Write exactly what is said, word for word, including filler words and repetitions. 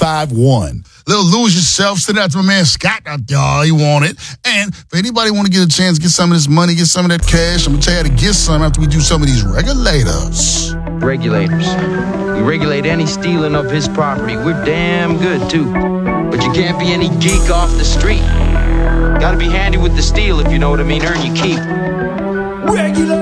five one. Little Lose Yourself. Send it out to my man Scott out there. Oh, he want it. And if anybody want to get a chance to get some of this money, get some of that cash, I'm going to tell you how to get some after we do some of these regulators. Regulators. We regulate any stealing of his property. We're damn good, too. But you can't be any geek off the street. Gotta be handy with the steel, if you know what I mean. Earn your keep. Regular.